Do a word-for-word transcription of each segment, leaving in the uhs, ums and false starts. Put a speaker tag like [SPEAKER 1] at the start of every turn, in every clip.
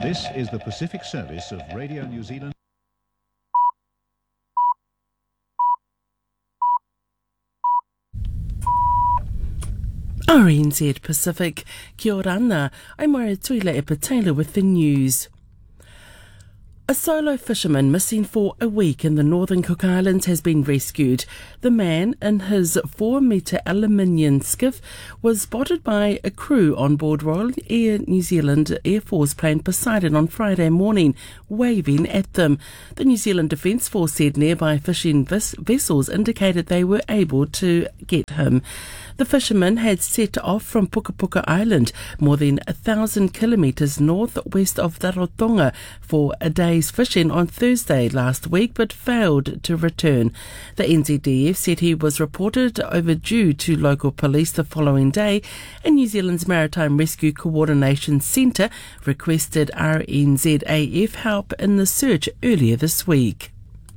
[SPEAKER 1] This is the Pacific Service of Radio New Zealand.
[SPEAKER 2] R N Z Pacific, kia ora ana, I'm Maria Tuila Epatela with the news. A solo fisherman missing for a week in the Northern Cook Islands has been rescued. The man in his four-metre aluminium skiff was spotted by a crew on board Royal Air New Zealand Air Force plane Poseidon on Friday morning, waving at them. The New Zealand Defence Force said nearby fishing vis- vessels indicated they were able to get him. The fisherman had set off from Puka Puka Island, more than a thousand kilometres northwest of Rarotonga, for a day's fishing on Thursday last week, but failed to return. The N Z D F said he was reported overdue to local police the following day, and New Zealand's Maritime Rescue Coordination Centre requested R N Z A F help in the search earlier this week.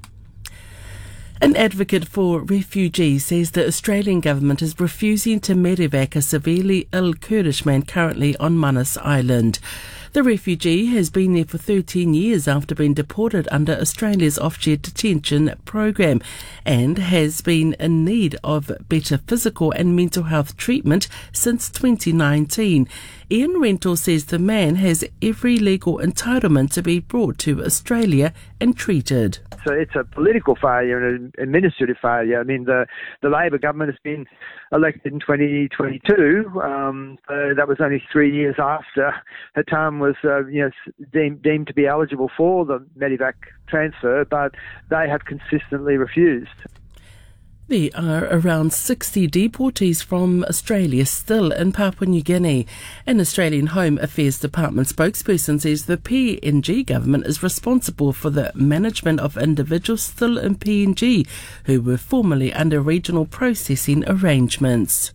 [SPEAKER 2] An advocate for refugees says the Australian government is refusing to medevac a severely ill Kurdish man currently on Manus Island. The refugee has been there for thirteen years after being deported under Australia's offshore detention program and has been in need of better physical and mental health treatment since twenty nineteen. Ian Rental says the man has every legal entitlement to be brought to Australia and treated.
[SPEAKER 3] So it's a political failure and an administrative failure. I mean, the, the Labor government has been elected in twenty twenty-two. Um, so that was only three years after Hatam was uh, you know, deemed, deemed to be eligible for the Medevac transfer, but they have consistently refused.
[SPEAKER 2] There are around sixty deportees from Australia still in Papua New Guinea. An Australian Home Affairs Department spokesperson says the P N G government is responsible for the management of individuals still in P N G who were formerly under regional processing arrangements.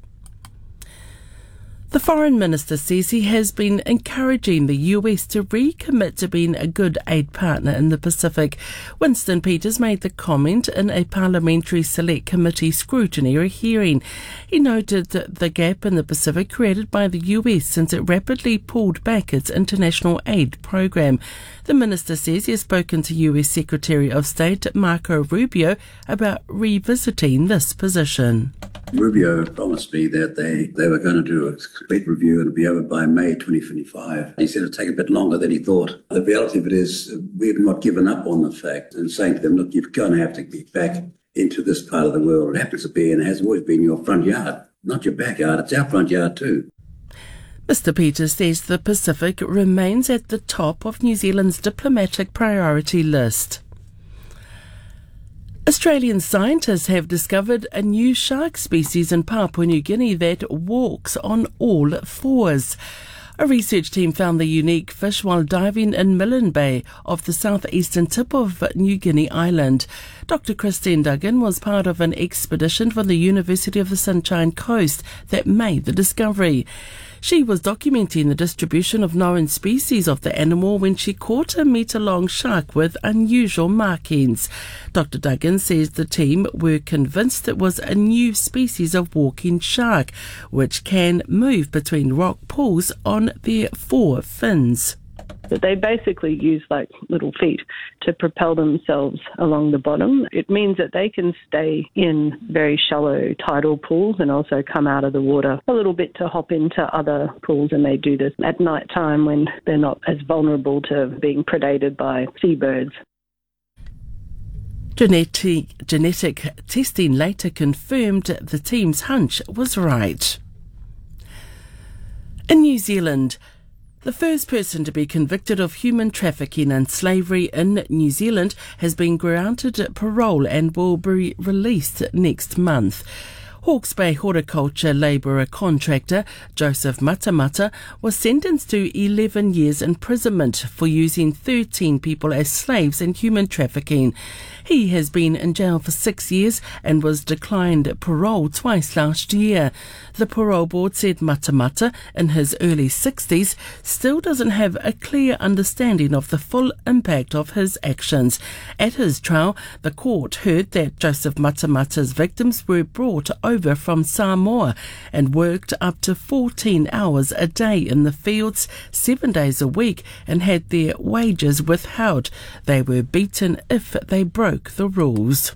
[SPEAKER 2] The Foreign Minister says he has been encouraging the U S to recommit to being a good aid partner in the Pacific. Winston Peters made the comment in a Parliamentary Select Committee scrutiny hearing. He noted that the gap in the Pacific created by the U S since it rapidly pulled back its international aid program. The minister says he has spoken to U S Secretary of State Marco Rubio about revisiting this position.
[SPEAKER 4] Rubio promised me that they, they were going to do a complete review and it'll be over by May twenty twenty-five. He said it'll take a bit longer than he thought. The reality of it is we've not given up on the fact and saying to them, look, you're going to have to get back into this part of the world. It happens to be and has always been your front yard, not your backyard. It's our front yard too.
[SPEAKER 2] Mister Peters says the Pacific remains at the top of New Zealand's diplomatic priority list. Australian scientists have discovered a new shark species in Papua New Guinea that walks on all fours. A research team found the unique fish while diving in Milne Bay off the southeastern tip of New Guinea Island. Doctor Christine Duggan was part of an expedition from the University of the Sunshine Coast that made the discovery. She was documenting the distribution of known species of the animal when she caught a metre-long shark with unusual markings. Doctor Duggan says the team were convinced it was a new species of walking shark, which can move between rock pools on their four fins.
[SPEAKER 5] But they basically use like little feet to propel themselves along the bottom. It means that they can stay in very shallow tidal pools and also come out of the water a little bit to hop into other pools, and they do this at night time when they're not as vulnerable to being predated by seabirds.
[SPEAKER 2] Genetic, genetic testing later confirmed the team's hunch was right. In New Zealand, the first person to be convicted of human trafficking and slavery in New Zealand has been granted parole and will be released next month. Hawke's Bay horticulture labourer contractor Joseph Matamata was sentenced to eleven years imprisonment for using thirteen people as slaves in human trafficking. He has been in jail for six years and was declined parole twice last year. The parole board said Matamata, in his early sixties, still doesn't have a clear understanding of the full impact of his actions. At his trial, the court heard that Joseph Matamata's victims were brought over over from Samoa and worked up to fourteen hours a day in the fields, seven days a week, and had their wages withheld. They were beaten if they broke the rules.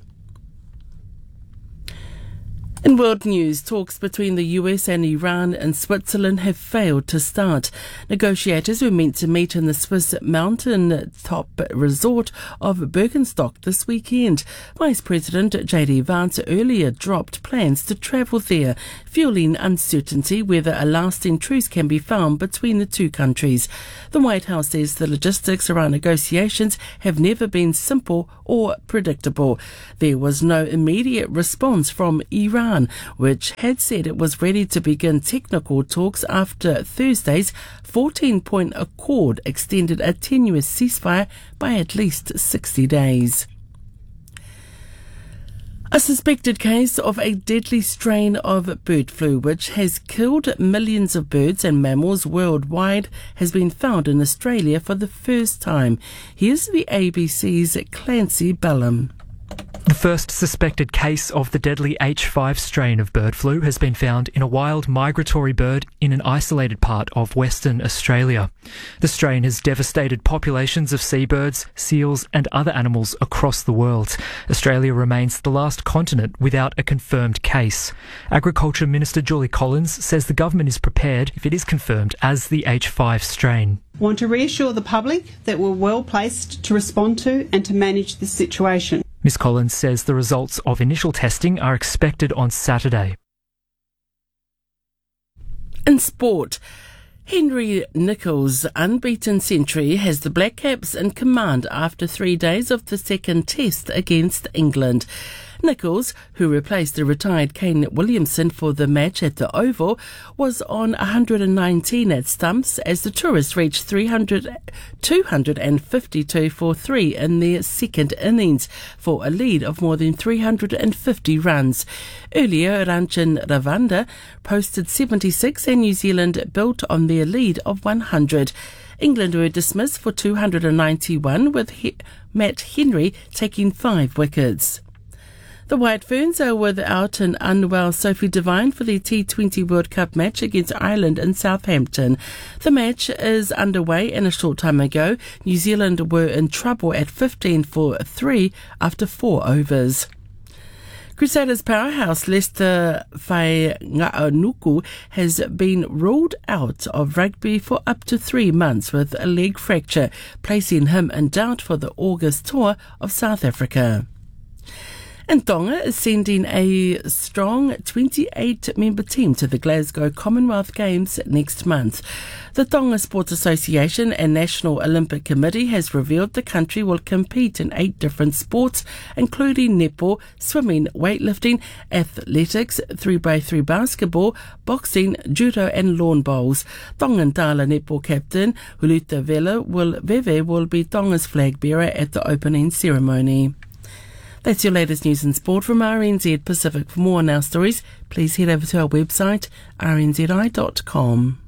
[SPEAKER 2] In world news, talks between the U S and Iran and Switzerland have failed to start. Negotiators were meant to meet in the Swiss mountain top resort of Birkenstock this weekend. Vice President J D Vance earlier dropped plans to travel there, fueling uncertainty whether a lasting truce can be found between the two countries. The White House says the logistics around negotiations have never been simple or predictable. There was no immediate response from Iran, which had said it was ready to begin technical talks after Thursday's fourteen-point accord extended a tenuous ceasefire by at least sixty days. A suspected case of a deadly strain of bird flu, which has killed millions of birds and mammals worldwide, has been found in Australia for the first time. Here's the A B C's Clancy Bellum.
[SPEAKER 6] The first suspected case of the deadly H five strain of bird flu has been found in a wild migratory bird in an isolated part of Western Australia. The strain has devastated populations of seabirds, seals and other animals across the world. Australia remains the last continent without a confirmed case. Agriculture Minister Julie Collins says the government is prepared if it is confirmed as the H five strain.
[SPEAKER 7] I want to reassure the public that we're well placed to respond to and to manage this situation.
[SPEAKER 6] Miz Collins says the results of initial testing are expected on Saturday.
[SPEAKER 2] In sport, Henry Nicholls' unbeaten century has the Black Caps in command after three days of the second test against England. Nicholls, who replaced the retired Kane Williamson for the match at the Oval, was on one hundred nineteen at stumps as the tourists reached three hundred, two hundred fifty-two for three in their second innings for a lead of more than three hundred fifty runs. Earlier, Ranchin Ravanda posted seventy-six and New Zealand built on their lead of one hundred. England were dismissed for two hundred ninety-one, with he- Matt Henry taking five wickets. The White Ferns are without an unwell Sophie Devine for the T twenty World Cup match against Ireland in Southampton. The match is underway, and a short time ago, New Zealand were in trouble at fifteen for three after four overs. Crusaders powerhouse Leicester Fainga'anuku has been ruled out of rugby for up to three months with a leg fracture, placing him in doubt for the August tour of South Africa. And Tonga is sending a strong twenty-eight member team to the Glasgow Commonwealth Games next month. The Tonga Sports Association and National Olympic Committee has revealed the country will compete in eight different sports, including netball, swimming, weightlifting, athletics, three by three basketball, boxing, judo and lawn bowls. Tongan Tala netball captain Huluta Vela will, Veve will be Tonga's flag bearer at the opening ceremony. That's your latest news and sport from R N Z Pacific. For more on our stories, please head over to our website, r n z i dot com.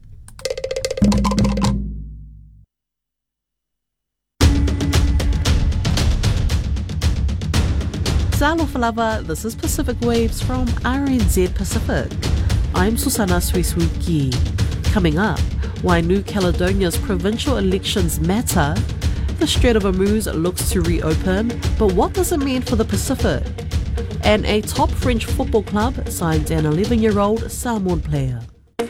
[SPEAKER 8] Salofalava, this is Pacific Waves from R N Z Pacific. I'm Susana Suisuiki. Coming up, why New Caledonia's provincial elections matter. The Strait of Hormuz looks to reopen, but what does it mean for the Pacific? And a top French football club signs an eleven-year-old Samoan player.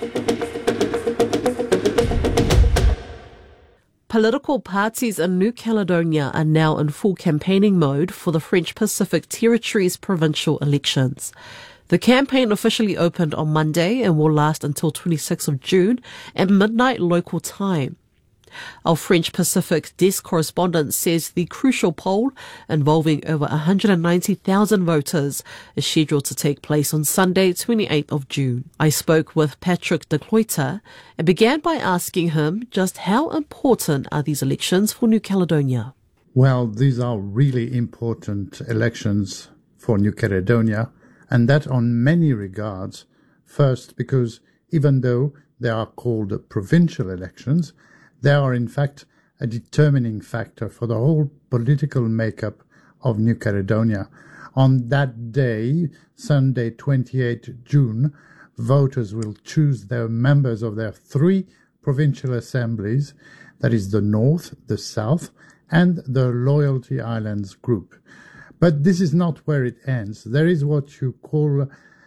[SPEAKER 8] Political parties in New Caledonia are now in full campaigning mode for the French Pacific Territories provincial elections. The campaign officially opened on Monday and will last until twenty-sixth of June at midnight local time. Our French Pacific desk correspondent says the crucial poll, involving over one hundred ninety thousand voters, is scheduled to take place on Sunday, twenty-eighth of June. I spoke with Patrick de Cloyter and began by asking him just how important are these elections for New Caledonia?
[SPEAKER 9] Well, these are really important elections for New Caledonia, and that on many regards. First, because even though they are called provincial elections, they are in fact a determining factor for the whole political makeup of New Caledonia. On that day, Sunday, twenty-eighth June, voters will choose their members of their three provincial assemblies, that is the North, the South, and the Loyalty Islands group. But this is not where it ends. There is what you call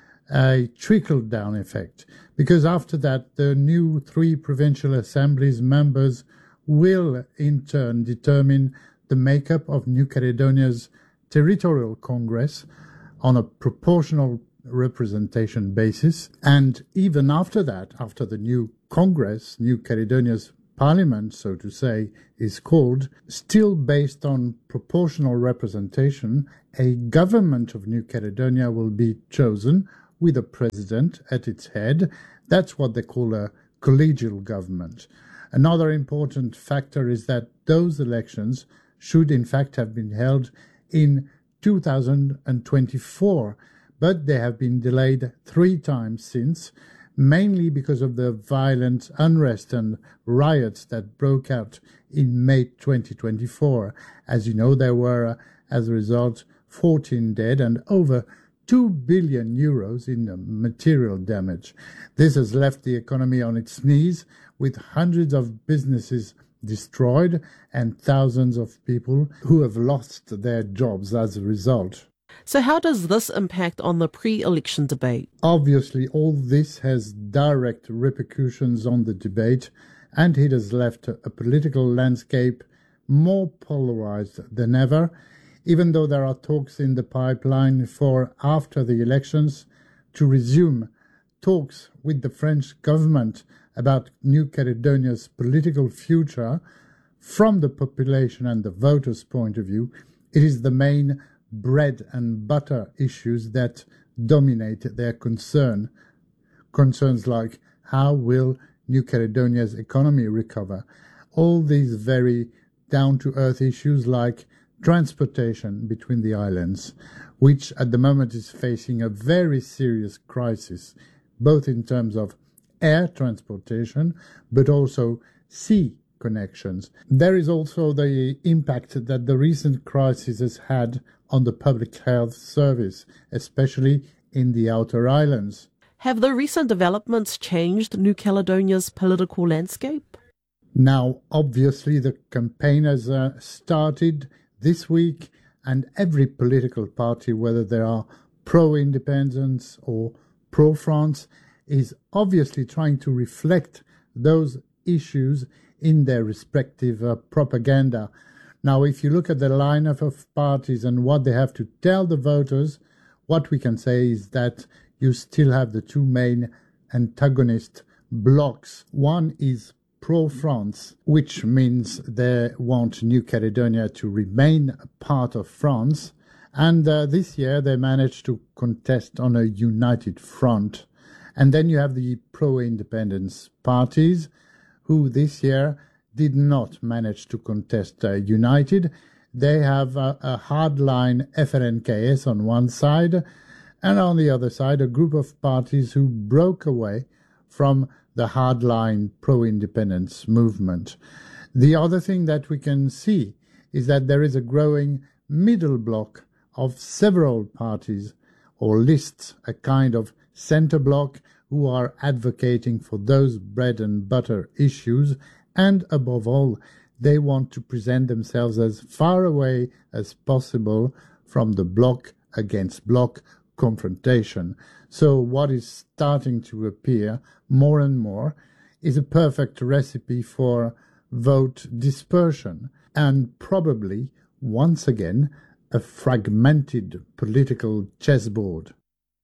[SPEAKER 9] a trickle-down effect, because after that, the new three provincial assemblies members will in turn determine the makeup of New Caledonia's territorial congress on a proportional representation basis. And even after that, after the new congress, New Caledonia's parliament, so to say, is called, still based on proportional representation, a government of New Caledonia will be chosen with a president at its head. That's what they call a collegial government. Another important factor is that those elections should in fact have been held in two thousand twenty-four, but they have been delayed three times since, mainly because of the violent unrest and riots that broke out in May twenty twenty-four. As you know, there were, as a result, fourteen dead and over two billion euros in material damage. This has left the economy on its knees, with hundreds of businesses destroyed and thousands of people who have lost their jobs as a result.
[SPEAKER 8] So how does this impact on the pre-election debate?
[SPEAKER 9] Obviously, all this has direct repercussions on the debate, and it has left a political landscape more polarized than ever, even though there are talks in the pipeline for, after the elections, to resume talks with the French government about New Caledonia's political future. From the population and the voters' point of view, it is the main bread and butter issues that dominate their concern. Concerns like how will New Caledonia's economy recover? All these very down-to-earth issues like transportation between the islands, which at the moment is facing a very serious crisis, both in terms of air transportation, but also sea connections. There is also the impact that the recent crisis has had on the public health service, especially in the outer islands.
[SPEAKER 8] Have the recent developments changed New Caledonia's political landscape?
[SPEAKER 9] Now, obviously, the campaign has uh, started this week, and every political party, whether they are pro-independence or pro-France, is obviously trying to reflect those issues in their respective uh, propaganda. Now, if you look at the lineup of parties and what they have to tell the voters, what we can say is that you still have the two main antagonist blocks. One is pro-France, which means they want New Caledonia to remain a part of France, and uh, this year they managed to contest on a united front. And then you have the pro-independence parties, who this year did not manage to contest uh, united. They have uh, a hardline F L N K S on one side, and on the other side a group of parties who broke away from the hardline pro-independence movement. The other thing that we can see is that there is a growing middle block of several parties or lists, a kind of centre block, who are advocating for those bread and butter issues, and above all, they want to present themselves as far away as possible from the block against block confrontation. So what is starting to appear more and more is a perfect recipe for vote dispersion, and probably, once again, a fragmented political chessboard.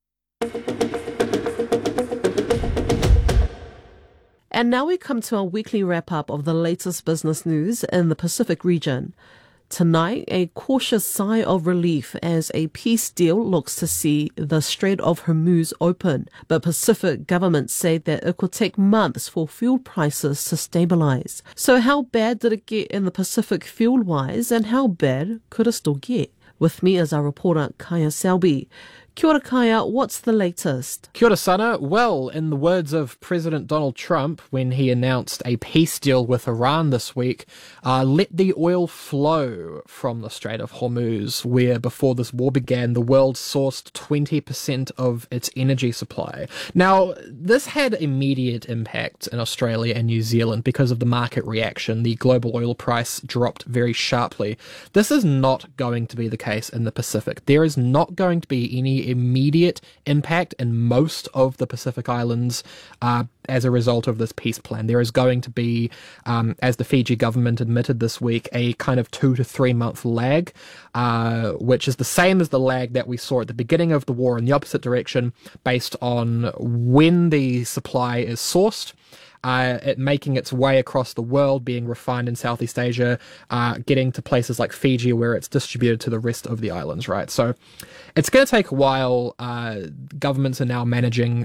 [SPEAKER 8] And now we come to our weekly wrap-up of the latest business news in the Pacific region. Tonight, a cautious sigh of relief as a peace deal looks to see the Strait of Hormuz open, but Pacific governments say that it could take months for fuel prices to stabilize. So how bad did it get in the Pacific fuel-wise, and how bad could it still get? With me is our reporter Kaya Selby. Kia ora, Kaya. What's the latest?
[SPEAKER 10] Kia ora, Sana. Well, in the words of President Donald Trump when he announced a peace deal with Iran this week, uh, let the oil flow from the Strait of Hormuz, where before this war began, the world sourced twenty percent of its energy supply. Now, this had immediate impact in Australia and New Zealand because of the market reaction. The global oil price dropped very sharply. This is not going to be the case in the Pacific. There is not going to be any immediate impact in most of the Pacific Islands uh, as a result of this peace plan. There is going to be, um, as the Fiji government admitted this week, a kind of two to three month lag, uh, which is the same as the lag that we saw at the beginning of the war in the opposite direction, based on when the supply is sourced, Uh, it making its way across the world, being refined in Southeast Asia, uh, getting to places like Fiji where it's distributed to the rest of the islands, right? So it's going to take a while. Uh, governments are now managing